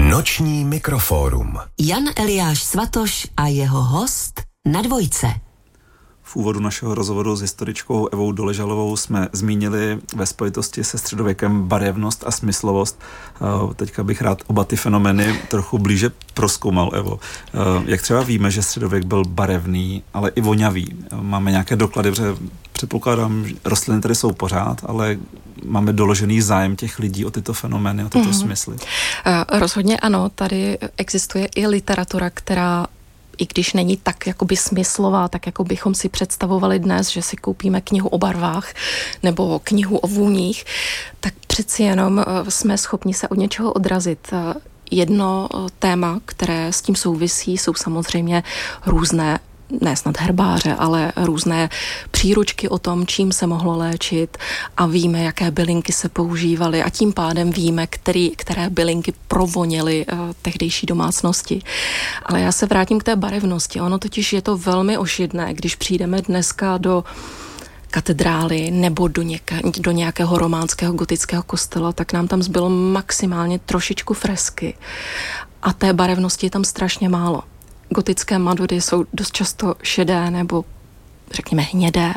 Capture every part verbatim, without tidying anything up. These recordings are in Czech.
Noční mikrofórum. Jan Eliáš Svatoš a jeho host na Dvojce. V úvodu našeho rozhovoru s historičkou Evou Doležalovou jsme zmínili ve spojitosti se středověkem barevnost a smyslovost. Teďka bych rád oba ty fenomény trochu blíže prozkoumal, Evo. Jak třeba víme, že středověk byl barevný, ale i voňavý? Máme nějaké doklady, protože předpokládám, že rostliny tady jsou pořád, ale máme doložený zájem těch lidí o tyto fenomény, o tyto mm-hmm. smysly. Rozhodně ano, tady existuje i literatura, která i když není tak jakoby smyslová, tak jako bychom si představovali dnes, že si koupíme knihu o barvách nebo knihu o vůních, tak přeci jenom jsme schopni se od něčeho odrazit. Jedno téma, které s tím souvisí, jsou samozřejmě různé, ne snad herbáře, ale různé příručky o tom, čím se mohlo léčit a víme, jaké bylinky se používaly a tím pádem víme, který, které bylinky provoněly uh, tehdejší domácnosti. Ale já se vrátím k té barevnosti. Ono totiž je to velmi ošidné, když přijdeme dneska do katedrály nebo do, něka, do nějakého románského gotického kostela, tak nám tam zbylo maximálně trošičku fresky. A té barevnosti je tam strašně málo. Gotické madody jsou dost často šedé nebo řekněme hnědé.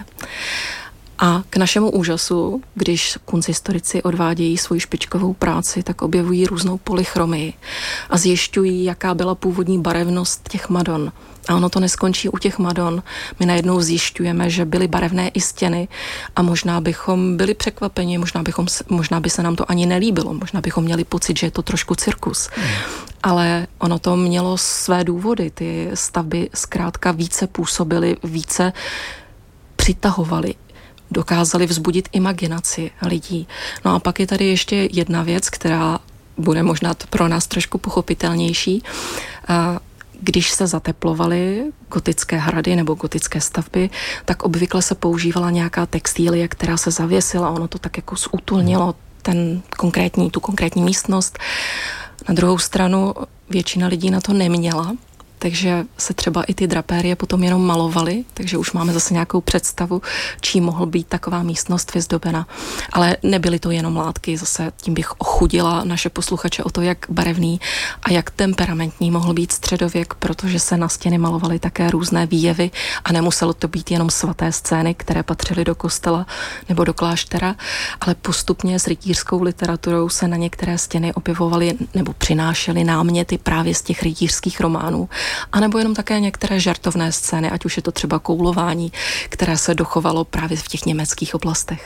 A k našemu úžasu, když kunsthistorici odvádějí svoji špičkovou práci, tak objevují různou polychromii a zjišťují, jaká byla původní barevnost těch madon. A ono to neskončí u těch madon. My najednou zjišťujeme, že byly barevné i stěny a možná bychom byli překvapeni, možná, bychom, možná by se nám to ani nelíbilo, možná bychom měli pocit, že je to trošku cirkus. Hmm. Ale ono to mělo své důvody. Ty stavby zkrátka více působily, více přitahovaly, dokázali vzbudit imaginaci lidí. No a pak je tady ještě jedna věc, která bude možná pro nás trošku pochopitelnější. Když se zateplovaly gotické hrady nebo gotické stavby, tak obvykle se používala nějaká textílie, která se zavěsila, ono to tak jako zútulnilo ten konkrétní, tu konkrétní místnost. Na druhou stranu většina lidí na to neměla, takže se třeba i ty drapérie potom jenom malovaly, takže už máme zase nějakou představu, čím mohl být taková místnost vyzdobena. Ale nebyly to jenom látky, zase tím bych ochudila naše posluchače o to, jak barevný a jak temperamentní mohl být středověk, protože se na stěny malovaly také různé výjevy a nemuselo to být jenom svaté scény, které patřily do kostela nebo do kláštera, ale postupně s rytířskou literaturou se na některé stěny objevovaly nebo přinášely náměty právě z těch rytířských románů. A nebo jenom také některé žartovné scény, ať už je to třeba koulování, které se dochovalo právě v těch německých oblastech.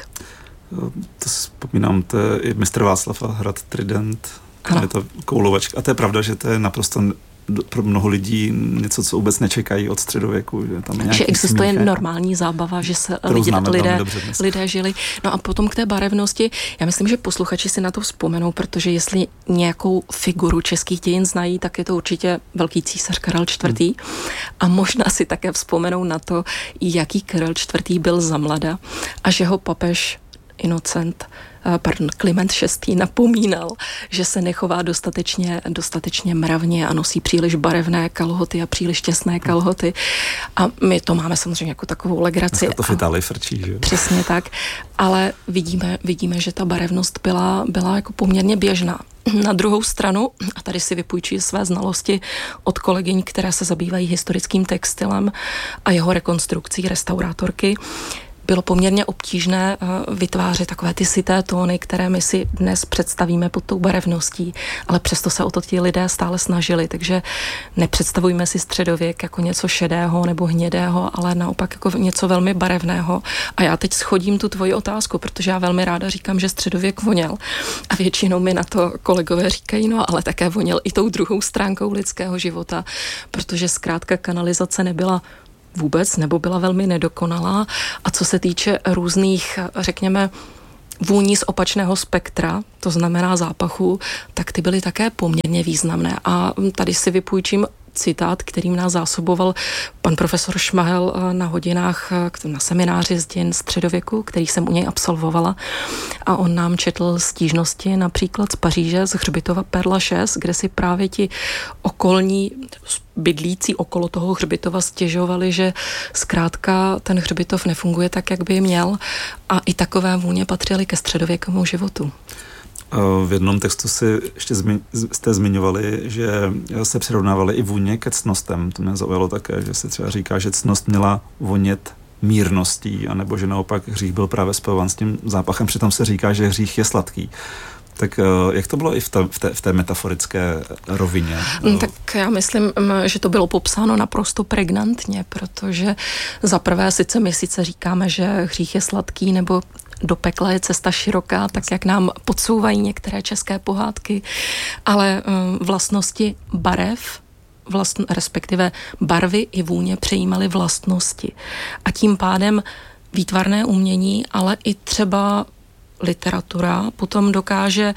To si vzpomínám, to je mistr Václav a hrad Trident, tam je to koulovačka. A to je pravda, že to je naprosto pro mnoho lidí něco, co vůbec nečekají od středověku. Že, tam že existuje smích, normální zábava, že se lidi, lidé, lidé žili. No a potom k té barevnosti, já myslím, že posluchači si na to vzpomenou, protože jestli nějakou figuru českých dějin znají, tak je to určitě velký císař Karel čtvrtý. Hmm. A možná si také vzpomenou na to, jaký Karel čtvrtý byl za mlada a že ho papež Inocent, pardon, Kliment šestý napomínal, že se nechová dostatečně, dostatečně mravně a nosí příliš barevné kalhoty a příliš těsné kalhoty. A my to máme samozřejmě jako takovou legraci. Dneska to v Itálii frčí, že? Přesně tak. Ale vidíme, vidíme, že ta barevnost byla, byla jako poměrně běžná. Na druhou stranu, a tady si vypůjčuji své znalosti od kolegyň, které se zabývají historickým textilem a jeho rekonstrukcí, restaurátorky, bylo poměrně obtížné vytvářet takové ty syté tóny, které my si dnes představíme pod tou barevností, ale přesto se o to ti lidé stále snažili, takže nepředstavujme si středověk jako něco šedého nebo hnědého, ale naopak jako něco velmi barevného. A já teď schodím tu tvoji otázku, protože já velmi ráda říkám, že středověk voněl a většinou mi na to kolegové říkají, no ale také voněl i tou druhou stránkou lidského života, protože zkrátka kanalizace nebyla vůbec, nebo byla velmi nedokonalá. A co se týče různých, řekněme, vůní z opačného spektra, to znamená zápachu, tak ty byly také poměrně významné. A tady si vypůjčím citát, kterým nás zásoboval pan profesor Šmahel na hodinách na semináři z dějin středověku, který jsem u něj absolvovala. A on nám četl stížnosti například z Paříže, z hřbitova Père Lachaise, kde si právě ti okolní bydlící okolo toho hřbitova stěžovali, že zkrátka ten hřbitov nefunguje tak, jak by měl, a i takové vůně patřily ke středověkému životu. V jednom textu si ještě zmi, jste zmiňovali, že se přirovnávali i vůně ke ctnostem. To mě zaujalo také, že se třeba říká, že ctnost měla vonět mírností, anebo že naopak hřích byl právě spojován s tím zápachem. Přitom se říká, že hřích je sladký. Tak jak to bylo i v té, v té, v té metaforické rovině? Tak já myslím, že to bylo popsáno naprosto pregnantně, protože za prvé sice my sice říkáme, že hřích je sladký, nebo do pekla je cesta široká, tak jak nám podsouvají některé české pohádky, ale vlastnosti barev, Vlastn, respektive barvy i vůně přejímaly vlastnosti. A tím pádem výtvarné umění, ale i třeba literatura potom dokáže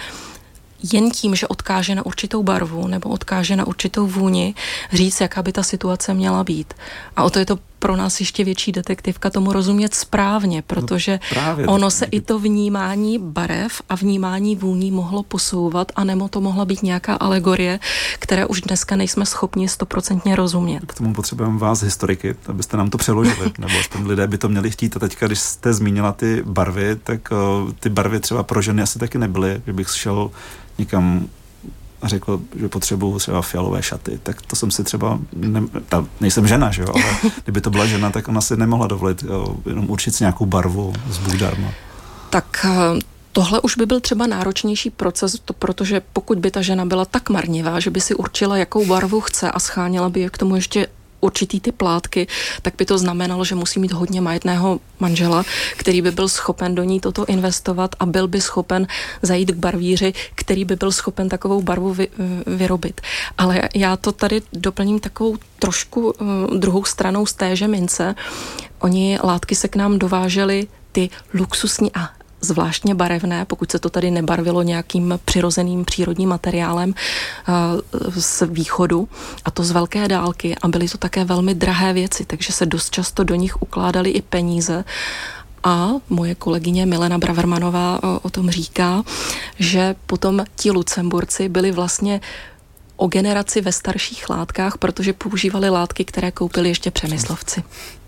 jen tím, že odkáže na určitou barvu nebo odkáže na určitou vůni, říct, jaká by ta situace měla být. A o to je to pro nás ještě větší detektivka tomu rozumět správně, protože no ono se i to vnímání barev a vnímání vůní mohlo posouvat, anebo to mohla být nějaká alegorie, které už dneska nejsme schopni stoprocentně rozumět. K tomu potřebujeme vás, historiky, abyste nám to přeložili, nebo aspoň lidé by to měli chtít. A teďka, když jste zmínila ty barvy, tak uh, ty barvy třeba pro ženy asi taky nebyly, kdybych šel někam a řekl, že potřebuju třeba fialové šaty, tak to jsem si třeba, ne, ta, nejsem žena, že jo, ale kdyby to byla žena, tak ona si nemohla dovolit jo, jenom určit si nějakou barvu z Bůh darma. Tak tohle už by byl třeba náročnější proces, to, protože pokud by ta žena byla tak marnivá, že by si určila, jakou barvu chce a scháněla by je k tomu ještě určitý ty plátky, tak by to znamenalo, že musí mít hodně majetného manžela, který by byl schopen do ní toto investovat a byl by schopen zajít k barvíři, který by byl schopen takovou barvu vy, vyrobit. Ale já to tady doplním takovou trošku uh, druhou stranou z téže mince. Oni látky se k nám dovážely ty luxusní a zvláštně barevné, pokud se to tady nebarvilo nějakým přirozeným přírodním materiálem uh, z východu, a to z velké dálky, a byly to také velmi drahé věci, takže se dost často do nich ukládaly i peníze. A moje kolegyně Milena Bravermanová o, o tom říká, že potom ti Lucemburci byli vlastně o generaci ve starších látkách, protože používali látky, které koupili ještě Přemyslovci.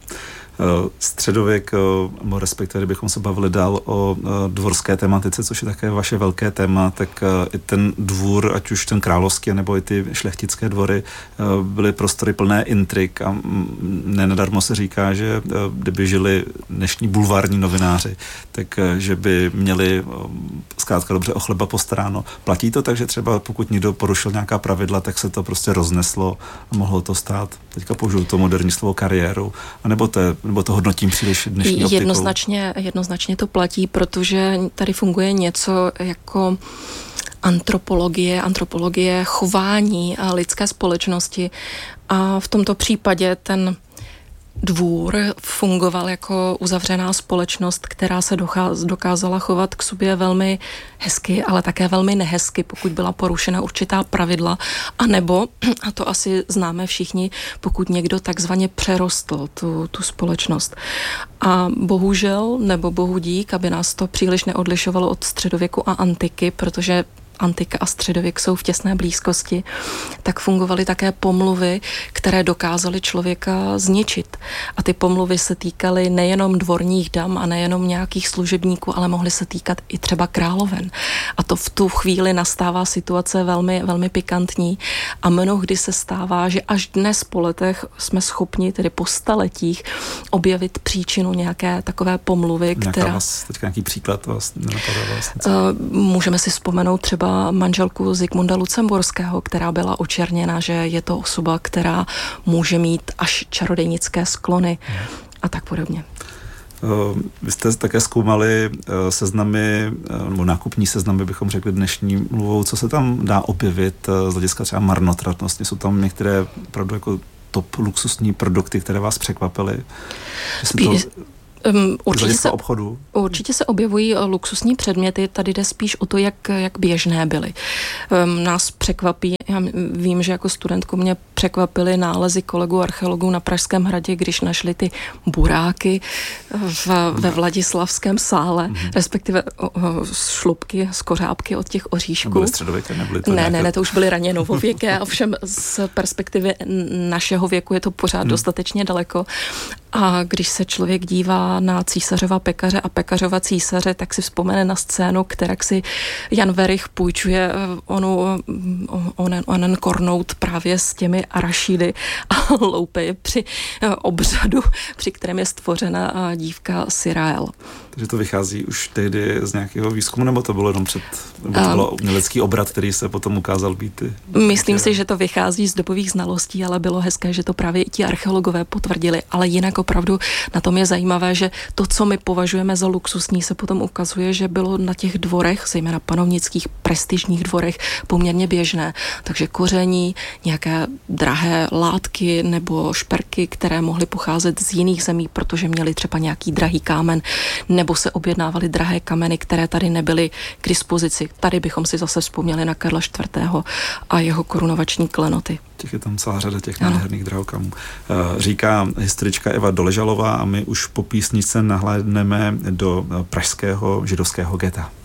Středověk, respektive kdybychom se bavili dál o dvorské tematice, což je také vaše velké téma, tak i ten dvůr, ať už ten královský, nebo i ty šlechtické dvory, byly prostory plné intrik a nenadarmo se říká, že kdyby žili dnešní bulvární novináři, tak že by měli zkrátka dobře o chleba postaráno. Platí to tak, že třeba pokud někdo porušil nějaká pravidla, tak se to prostě rozneslo a mohlo to stát, teďka použiju to moderní slovo, kariéru, anebo to je nebo to hodnotím příliš dnešní optikou? Jednoznačně, jednoznačně to platí, protože tady funguje něco jako antropologie, antropologie chování a lidské společnosti, a v tomto případě ten dvůr fungoval jako uzavřená společnost, která se dokázala chovat k sobě velmi hezky, ale také velmi nehezky, pokud byla porušena určitá pravidla, anebo, a to asi známe všichni, pokud někdo takzvaně přerostl tu, tu společnost. A bohužel, nebo bohu dík, aby nás to příliš neodlišovalo od středověku a antiky, protože antika a středověk jsou v těsné blízkosti, tak fungovaly také pomluvy, které dokázaly člověka zničit. A ty pomluvy se týkaly nejenom dvorních dam a nejenom nějakých služebníků, ale mohly se týkat i třeba královen. A to v tu chvíli nastává situace velmi, velmi pikantní a mnohdy se stává, že až dnes po letech jsme schopni, tedy po staletích, objevit příčinu nějaké takové pomluvy, nějaká která... Vás, teďka nějaký příklad vás nenapadá vlastně. Uh, můžeme si vzpomenout třeba manželku Zikmunda Lucemburského, která byla očerněna, že je to osoba, která může mít až čarodejnické sklony a tak podobně. Vy jste také zkoumali seznamy, nebo nákupní seznamy, bychom řekli dnešní mluvou, co se tam dá objevit z hlediska třeba marnotratnosti. Jsou tam některé opravdu jako top luxusní produkty, které vás překvapily? Spíš... Um, určitě, se, obchodu. určitě se objevují luxusní předměty, tady jde spíš o to, jak, jak běžné byly. Um, nás překvapí, já vím, že jako studentku mě překvapily nálezy kolegů archeologů na Pražském hradě, když našli ty buráky v, ve Vladislavském sále, mm-hmm. respektive o, o, šlupky, skořápky od těch oříšků. Nebyly středověké, nebyly to Ne, nějaké... ne, ne, to už byly raně novověké, ovšem z perspektivy našeho věku je to pořád mm. dostatečně daleko. A když se člověk dívá na Císařova pekaře a Pekařova císaře, tak si vzpomene na scénu, kterak si Jan Werich půjčuje onu, onen, onen kornout právě s těmi arašídy a loupe je při obřadu, při kterém je stvořena dívka Sirael. Takže to vychází už tehdy z nějakého výzkumu, nebo to bylo jenom před, nebo to bylo umělecký obrat, který se potom ukázal být? Myslím si, že to vychází z dobových znalostí, ale bylo hezké, že to právě i ti archeologové potvrdili, ale jinak opravdu na tom je zajímavé, že to, co my považujeme za luxusní, se potom ukazuje, že bylo na těch dvorech, zejména panovnických prestižních dvorech, poměrně běžné. Takže koření, nějaké drahé látky nebo šperky, které mohly pocházet z jiných zemí, protože měli třeba nějaký drahý kámen, nebo se objednávaly drahé kameny, které tady nebyly k dispozici. Tady bychom si zase vzpomněli na Karla čtvrtého. a jeho korunovační klenoty. Těch je tam celá řada těch nádherných drahokamů. Říká historička Eva Doležalová a my už po písničce nahlédneme do pražského židovského geta.